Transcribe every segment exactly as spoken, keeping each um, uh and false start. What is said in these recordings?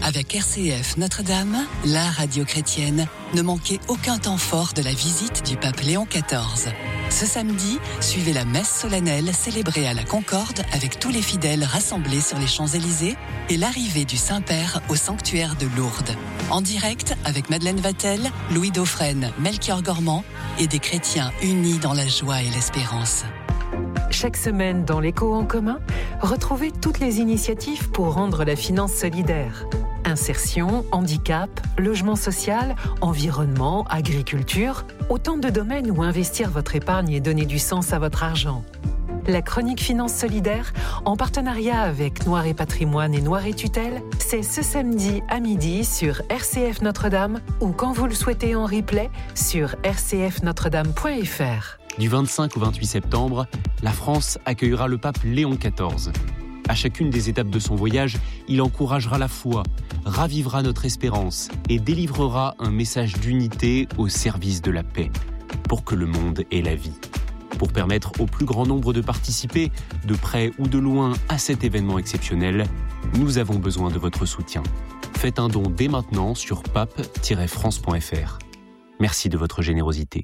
Avec R C F Notre-Dame, la radio chrétienne, ne manquez aucun temps fort de la visite du pape Léon quatorze. Ce samedi, suivez la messe solennelle célébrée à la Concorde avec tous les fidèles rassemblés sur les Champs-Élysées et l'arrivée du Saint-Père au sanctuaire de Lourdes. En direct avec Madeleine Vatel, Louis Dauphren, Melchior Gormand et des chrétiens unis dans la joie et l'espérance. Chaque semaine dans l'Écho en commun, retrouvez toutes les initiatives pour rendre la finance solidaire. Insertion, handicap, logement social, environnement, agriculture, autant de domaines où investir votre épargne et donner du sens à votre argent. La chronique Finance Solidaire, en partenariat avec Noir et Patrimoine et Noir et Tutelle, c'est ce samedi à midi sur R C F Notre-Dame ou quand vous le souhaitez en replay sur r c f notre dame point f r. Du vingt-cinq au vingt-huit septembre, la France accueillera le pape Léon quatorze. À chacune des étapes de son voyage, il encouragera la foi, ravivera notre espérance et délivrera un message d'unité au service de la paix, pour que le monde ait la vie. Pour permettre au plus grand nombre de participer, de près ou de loin, à cet événement exceptionnel, nous avons besoin de votre soutien. Faites un don dès maintenant sur pape tiret france point f r. Merci de votre générosité.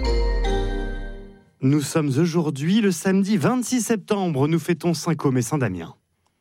Nous sommes aujourd'hui le samedi vingt-six septembre. Nous fêtons Saint-Côme et Saint-Damien.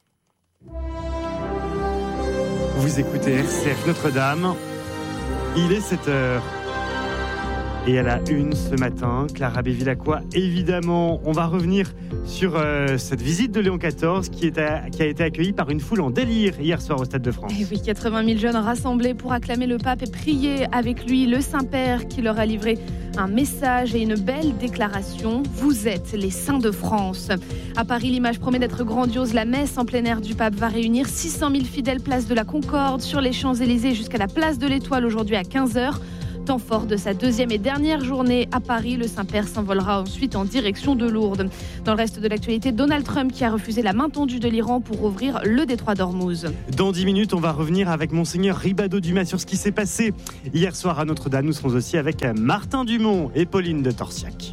Vous écoutez R C F Notre-Dame. Il est sept heures. Et à la une ce matin, Clara Bévilacqua, évidemment, on va revenir sur euh, cette visite de Léon quatorze qui, est à, qui a été accueillie par une foule en délire hier soir au Stade de France. Et oui, quatre-vingt mille jeunes rassemblés pour acclamer le pape et prier avec lui le Saint-Père qui leur a livré un message et une belle déclaration. Vous êtes les saints de France. À Paris, l'image promet d'être grandiose. La messe en plein air du pape va réunir six cent mille fidèles place de la Concorde sur les Champs-Élysées jusqu'à la place de l'Étoile aujourd'hui à quinze heures. Temps fort de sa deuxième et dernière journée à Paris, le Saint-Père s'envolera ensuite en direction de Lourdes. Dans le reste de l'actualité, Donald Trump qui a refusé la main tendue de l'Iran pour ouvrir le détroit d'Ormuz. Dans dix minutes, on va revenir avec Monseigneur Ribado-Dumas sur ce qui s'est passé hier soir à Notre-Dame. Nous serons aussi avec Martin Dumont et Pauline de Torsiac.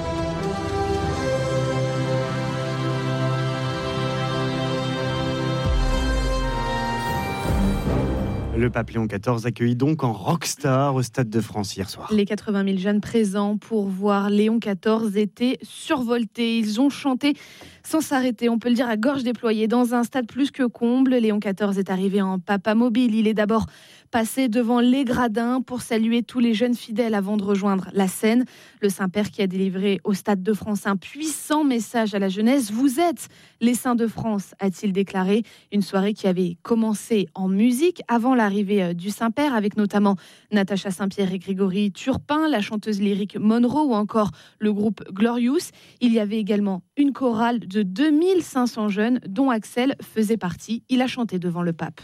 Le pape Léon quatorze accueilli donc en rockstar au Stade de France hier soir. Les quatre-vingt mille jeunes présents pour voir Léon quatorze étaient survoltés. Ils ont chanté sans s'arrêter, on peut le dire à gorge déployée, dans un stade plus que comble. Léon quatorze est arrivé en papamobile. Il est d'abord passé devant les gradins pour saluer tous les jeunes fidèles avant de rejoindre la scène. Le Saint-Père qui a délivré au Stade de France un puissant message à la jeunesse. Vous êtes les saints de France, a-t-il déclaré. Une soirée qui avait commencé en musique avant l'arrivée du Saint-Père, avec notamment Natacha Saint-Pierre et Grégory Turpin, la chanteuse lyrique Monroe ou encore le groupe Glorious. Il y avait également une chorale de deux mille cinq cents jeunes dont Axel faisait partie. Il a chanté devant le pape.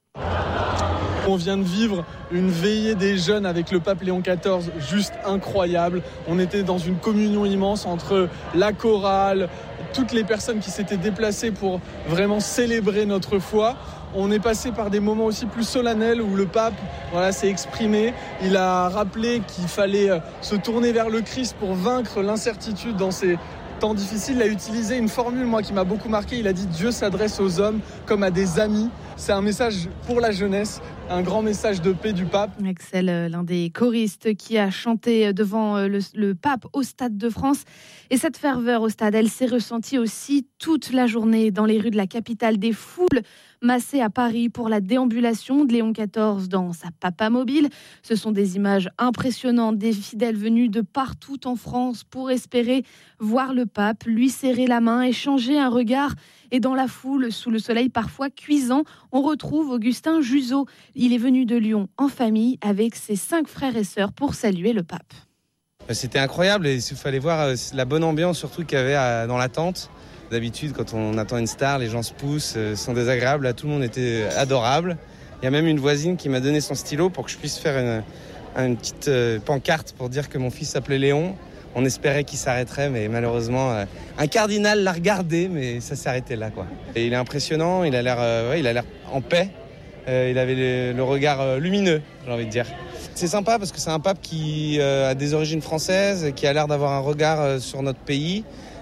On vient de vivre une veillée des jeunes avec le pape Léon quatorze, juste incroyable. On était dans une communion immense entre la chorale, toutes les personnes qui s'étaient déplacées pour vraiment célébrer notre foi. On est passé par des moments aussi plus solennels où le pape voilà, s'est exprimé. Il a rappelé qu'il fallait se tourner vers le Christ pour vaincre l'incertitude dans ces temps difficiles. Il a utilisé une formule moi, qui m'a beaucoup marqué. Il a dit « Dieu s'adresse aux hommes comme à des amis ». C'est un message pour la jeunesse, un grand message de paix du pape. Axel, l'un des choristes qui a chanté devant le, le pape au Stade de France. Et cette ferveur au stade, elle s'est ressentie aussi toute la journée dans les rues de la capitale. Des foules massées à Paris pour la déambulation de Léon quatorze dans sa papamobile. Ce sont des images impressionnantes, des fidèles venus de partout en France pour espérer voir le pape, lui serrer la main, échanger un regard. Et dans la foule, sous le soleil parfois cuisant, on retrouve Augustin Juzo. Il est venu de Lyon en famille avec ses cinq frères et sœurs pour saluer le pape. C'était incroyable et il fallait voir la bonne ambiance surtout qu'il y avait dans la tente. D'habitude, quand on attend une star, les gens se poussent, sont désagréables. Là, tout le monde était adorable. Il y a même une voisine qui m'a donné son stylo pour que je puisse faire une, une petite pancarte pour dire que mon fils s'appelait Léon. On espérait qu'il s'arrêterait, mais malheureusement, euh, un cardinal l'a regardé, mais ça s'est arrêté là, quoi. Et il est impressionnant, il a l'air, euh, ouais, il a l'air en paix. Euh, il avait le, le regard euh, lumineux, j'ai envie de dire. C'est sympa parce que c'est un pape qui euh, a des origines françaises, qui a l'air d'avoir un regard euh, sur notre pays,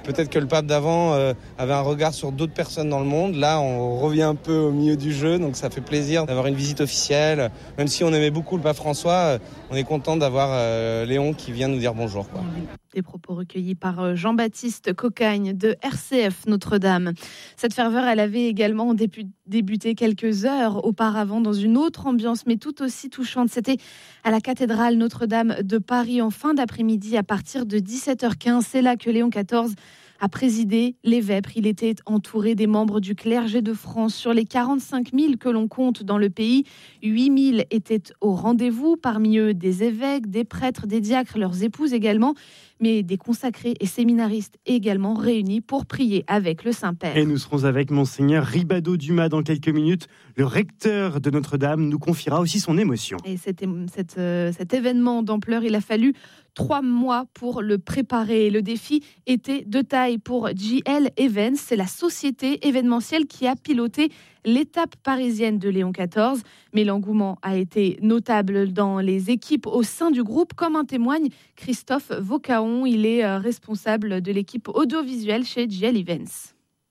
Peut-être que le pape d'avant euh, avait un regard sur d'autres personnes dans le monde. Là, on revient un peu au milieu du jeu, donc ça fait plaisir d'avoir une visite officielle. Même si on aimait beaucoup le pape François, euh, on est content d'avoir euh, Léon qui vient nous dire bonjour, quoi. Des propos recueillis par Jean-Baptiste Cocagne de R C F Notre-Dame. Cette ferveur, elle avait également débuté quelques heures auparavant dans une autre ambiance, mais tout aussi touchante. C'était à la cathédrale Notre-Dame de Paris en fin d'après-midi à partir de dix-sept heures quinze. C'est là que Léon quatorze a présidé les vêpres. Il était entouré des membres du clergé de France. Sur les quarante-cinq mille que l'on compte dans le pays, huit mille étaient au rendez-vous. Parmi eux, des évêques, des prêtres, des diacres, leurs épouses également, mais des consacrés et séminaristes également réunis pour prier avec le Saint-Père. Et nous serons avec Monseigneur Ribado-Dumas dans quelques minutes. Le recteur de Notre-Dame nous confiera aussi son émotion. Et cet, cet, euh, cet événement d'ampleur, il a fallu trois mois pour le préparer. Le défi était de taille pour J L Events. C'est la société événementielle qui a piloté l'étape parisienne de Léon quatorze. Mais l'engouement a été notable dans les équipes au sein du groupe, comme en témoigne Christophe Vaucaon. Il est responsable de l'équipe audiovisuelle chez J L Events.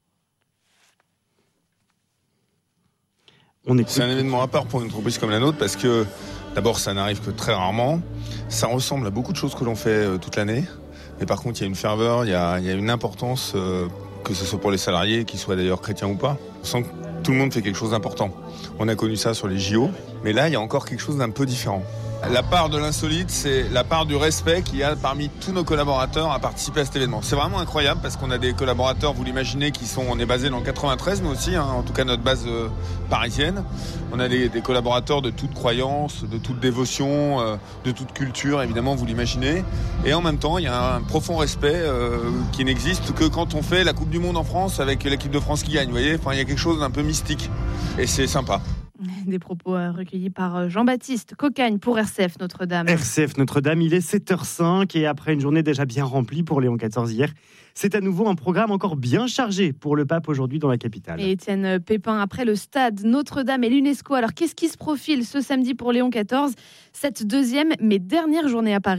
On est... C'est un événement à part pour une entreprise comme la nôtre parce que d'abord ça n'arrive que très rarement. Ça ressemble à beaucoup de choses que l'on fait euh, toute l'année. Mais par contre il y a une ferveur, il y a, il y a une importance, euh, que ce soit pour les salariés, qu'ils soient d'ailleurs chrétiens ou pas. On sent que tout le monde fait quelque chose d'important. On a connu ça sur les J O, mais là il y a encore quelque chose d'un peu différent. La part de l'insolite, c'est la part du respect qu'il y a parmi tous nos collaborateurs à participer à cet événement. C'est vraiment incroyable parce qu'on a des collaborateurs, vous l'imaginez, qui sont, on est basé dans le quatre-vingt-treize, nous aussi, hein, en tout cas notre base euh, parisienne. On a des, des collaborateurs de toute croyance, de toute dévotion, euh, de toute culture, évidemment, vous l'imaginez. Et en même temps, il y a un profond respect euh, qui n'existe que quand on fait la Coupe du Monde en France avec l'équipe de France qui gagne, vous voyez. Enfin, il y a quelque chose d'un peu mystique et c'est sympa. Des propos recueillis par Jean-Baptiste Cocagne pour R C F Notre-Dame. R C F Notre-Dame, il est sept heures cinq et après une journée déjà bien remplie pour Léon quatorze hier, c'est à nouveau un programme encore bien chargé pour le pape aujourd'hui dans la capitale. Et Étienne Pépin, après le stade Notre-Dame et l'UNESCO, alors qu'est-ce qui se profile ce samedi pour Léon quatorze? Cette deuxième mais dernière journée à Paris.